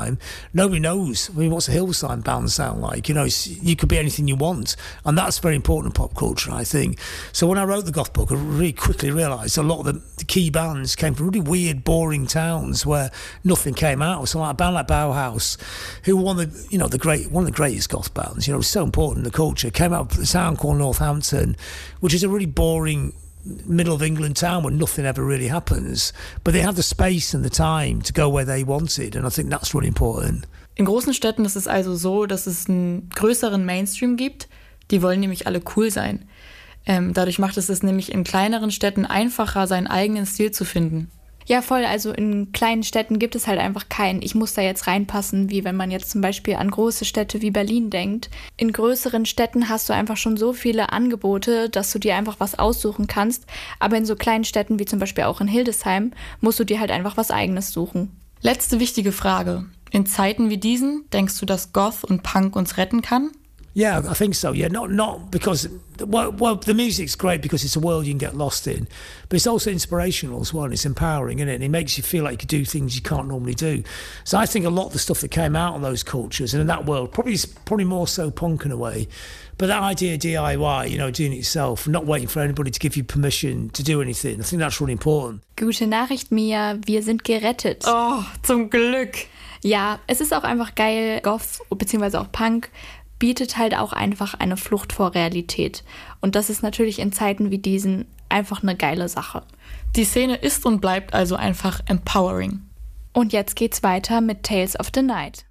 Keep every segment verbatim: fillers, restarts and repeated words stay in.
time, nobody knows. I mean, what's a hillside band sound like? You know, it's, you could be anything you want. And that's very important in pop culture, I think. So when I wrote the goth book, I really quickly realised a lot of the, the key bands came from really weird, boring towns where nothing came out. So like a band like Bauhaus, who were one of the, you know, the great, one of the greatest goth bands, you know, it was so important in the culture, came out of a town called Northampton, which is a really boring middle of England town where nothing ever really happens. But they had the space and the time to go where they wanted. And I think that's really important. In großen Städten ist es also so, dass es einen größeren Mainstream gibt. Die wollen nämlich alle cool sein. Ähm, dadurch macht es es nämlich in kleineren Städten einfacher, seinen eigenen Stil zu finden. Ja, voll. Also in kleinen Städten gibt es halt einfach keinen, ich muss da jetzt reinpassen, wie wenn man jetzt zum Beispiel an große Städte wie Berlin denkt. In größeren Städten hast du einfach schon so viele Angebote, dass du dir einfach was aussuchen kannst. Aber in so kleinen Städten wie zum Beispiel auch in Hildesheim musst du dir halt einfach was Eigenes suchen. Letzte wichtige Frage. In Zeiten wie diesen, denkst du, dass Goth und Punk uns retten kann? Yeah, I think so. Yeah, not not because well, well, the music's great because it's a world you can get lost in, but it's also inspirational as well. And it's empowering, isn't it? And it makes you feel like you can do things you can't normally do. So I think a lot of the stuff that came out of those cultures and in that world probably probably more so punk in a way, but that idea of D I Y, you know, doing it yourself, not waiting for anybody to give you permission to do anything. I think that's really important. Gute Nachricht, Mia, wir sind gerettet. Oh, zum Glück. Ja, es ist auch einfach geil, Goth bzw. auch Punk bietet halt auch einfach eine Flucht vor Realität. Und das ist natürlich in Zeiten wie diesen einfach eine geile Sache. Die Szene ist und bleibt also einfach empowering. Und jetzt geht's weiter mit Tales of the Night.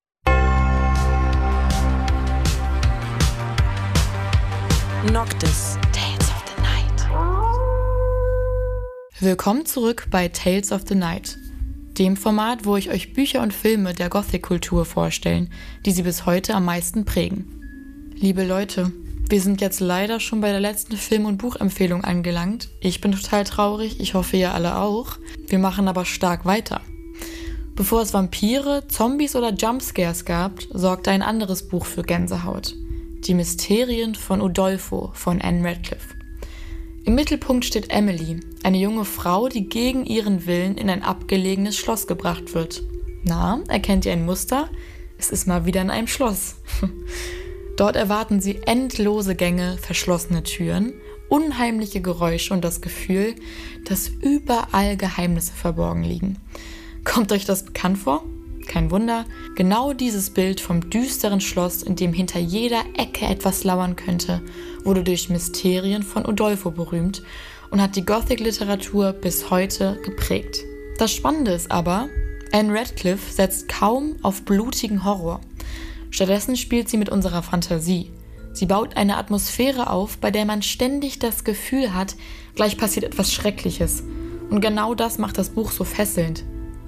Noctis, Tales of the Night. Willkommen zurück bei Tales of the Night, dem Format, wo ich euch Bücher und Filme der Gothic-Kultur vorstellen, die sie bis heute am meisten prägen. Liebe Leute, wir sind jetzt leider schon bei der letzten Film- und Buchempfehlung angelangt. Ich bin total traurig, ich hoffe ihr alle auch. Wir machen aber stark weiter. Bevor es Vampire, Zombies oder Jumpscares gab, sorgte ein anderes Buch für Gänsehaut. Die Mysterien von Udolpho von Anne Radcliffe. Im Mittelpunkt steht Emily, eine junge Frau, die gegen ihren Willen in ein abgelegenes Schloss gebracht wird. Na, erkennt ihr ein Muster? Es ist mal wieder in einem Schloss. Dort erwarten sie endlose Gänge, verschlossene Türen, unheimliche Geräusche und das Gefühl, dass überall Geheimnisse verborgen liegen. Kommt euch das bekannt vor? Kein Wunder, genau dieses Bild vom düsteren Schloss, in dem hinter jeder Ecke etwas lauern könnte, wurde durch Mysterien von Udolpho berühmt und hat die Gothic-Literatur bis heute geprägt. Das Spannende ist aber, Anne Radcliffe setzt kaum auf blutigen Horror. Stattdessen spielt sie mit unserer Fantasie. Sie baut eine Atmosphäre auf, bei der man ständig das Gefühl hat, gleich passiert etwas Schreckliches. Und genau das macht das Buch so fesselnd.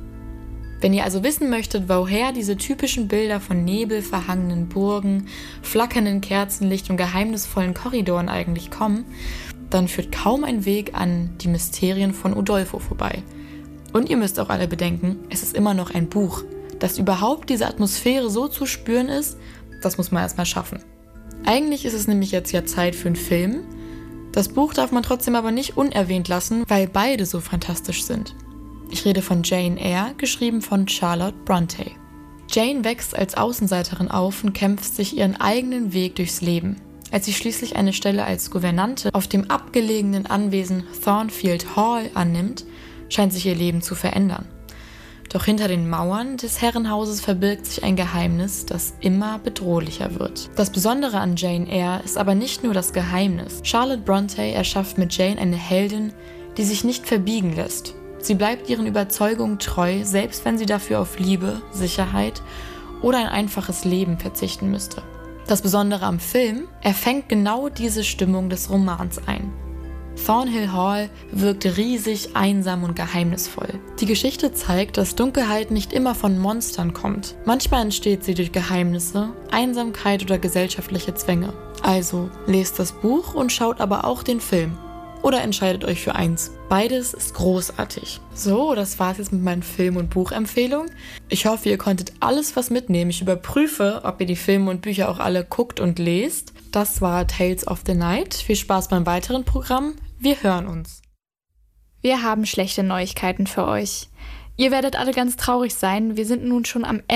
Wenn ihr also wissen möchtet, woher diese typischen Bilder von nebelverhangenen Burgen, flackernden Kerzenlicht und geheimnisvollen Korridoren eigentlich kommen, dann führt kaum ein Weg an die Mysterien von Udolpho vorbei. Und ihr müsst auch alle bedenken, es ist immer noch ein Buch. Dass überhaupt diese Atmosphäre so zu spüren ist, das muss man erstmal schaffen. Eigentlich ist es nämlich jetzt ja Zeit für einen Film. Das Buch darf man trotzdem aber nicht unerwähnt lassen, weil beide so fantastisch sind. Ich rede von Jane Eyre, geschrieben von Charlotte Brontë. Jane wächst als Außenseiterin auf und kämpft sich ihren eigenen Weg durchs Leben. Als sie schließlich eine Stelle als Gouvernante auf dem abgelegenen Anwesen Thornfield Hall annimmt, scheint sich ihr Leben zu verändern. Doch hinter den Mauern des Herrenhauses verbirgt sich ein Geheimnis, das immer bedrohlicher wird. Das Besondere an Jane Eyre ist aber nicht nur das Geheimnis. Charlotte Brontë erschafft mit Jane eine Heldin, die sich nicht verbiegen lässt. Sie bleibt ihren Überzeugungen treu, selbst wenn sie dafür auf Liebe, Sicherheit oder ein einfaches Leben verzichten müsste. Das Besondere am Film, er fängt genau diese Stimmung des Romans ein. Thornhill Hall wirkt riesig, einsam und geheimnisvoll. Die Geschichte zeigt, dass Dunkelheit nicht immer von Monstern kommt. Manchmal entsteht sie durch Geheimnisse, Einsamkeit oder gesellschaftliche Zwänge. Also lest das Buch und schaut aber auch den Film. Oder entscheidet euch für eins. Beides ist großartig. So, das war's jetzt mit meinen Film- und Buchempfehlungen. Ich hoffe, ihr konntet alles was mitnehmen. Ich überprüfe, ob ihr die Filme und Bücher auch alle guckt und lest. Das war Tales of the Night. Viel Spaß beim weiteren Programm. Wir hören uns. Wir haben schlechte Neuigkeiten für euch. Ihr werdet alle ganz traurig sein. Wir sind nun schon am Ende